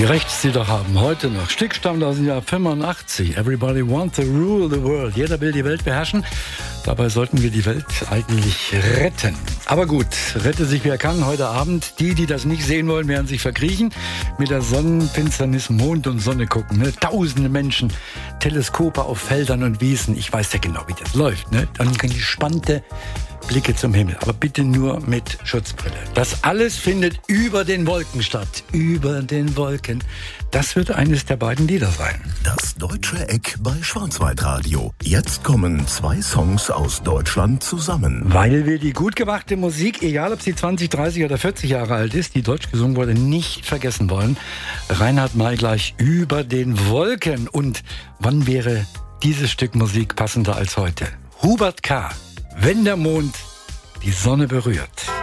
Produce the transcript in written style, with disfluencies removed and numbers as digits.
Wie recht sie doch haben. Heute noch. Stück stammt aus dem Jahr 85. Everybody wants to rule the world. Jeder will die Welt beherrschen. Dabei sollten wir die Welt eigentlich retten. Aber gut, rette sich wer kann heute Abend. Die das nicht sehen wollen, werden sich verkriechen. Mit der Sonnenfinsternis, Mond und Sonne gucken. Ne? Tausende Menschen, Teleskope auf Feldern und Wiesen. Ich weiß ja genau, wie das läuft. Ne? Dann gespannte Blicke zum Himmel, aber bitte nur mit Schutzbrille. Das alles findet über den Wolken statt. Über den Wolken. Das wird eines der beiden Lieder sein. Das Deutsche Eck bei Schwarzwaldradio. Jetzt kommen 2 Songs aus Deutschland zusammen. Weil wir die gut gemachte Musik, egal ob sie 20, 30 oder 40 Jahre alt ist, die deutsch gesungen wurde, nicht vergessen wollen. Reinhard May gleich über den Wolken. Und wann wäre dieses Stück Musik passender als heute? Hubert K., wenn der Mond die Sonne berührt.